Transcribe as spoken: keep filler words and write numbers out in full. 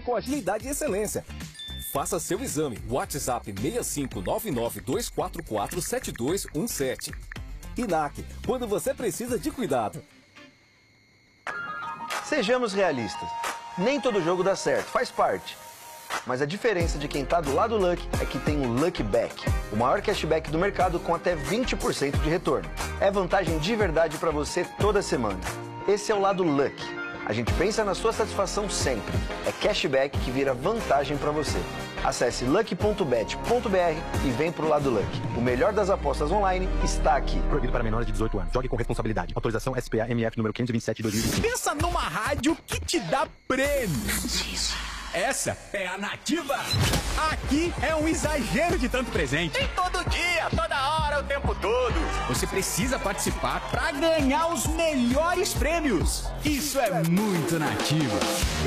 com agilidade e excelência. Faça seu exame. WhatsApp seis cinco nove nove dois quatro quatro sete dois um sete. I N A C, quando você precisa de cuidado. Sejamos realistas. Nem todo jogo dá certo, faz parte. Mas a diferença de quem tá do lado Lucky é que tem o Lucky Back, o maior cashback do mercado com até vinte por cento de retorno. É vantagem de verdade para você toda semana. Esse é o lado Lucky. A gente pensa na sua satisfação sempre. É cashback que vira vantagem para você. Acesse lucky ponto bet ponto br e vem pro lado Lucky. O melhor das apostas online está aqui. Proibido para menores de dezoito anos. Jogue com responsabilidade. Autorização S P A M F número quinhentos e vinte e sete de dois mil e vinte. Pensa numa rádio que te dá prêmios. Essa é a Nativa. Aqui é um exagero de tanto presente. Tem todo dia, toda hora, o tempo todo. Você precisa participar para ganhar os melhores prêmios. Isso é muito Nativa.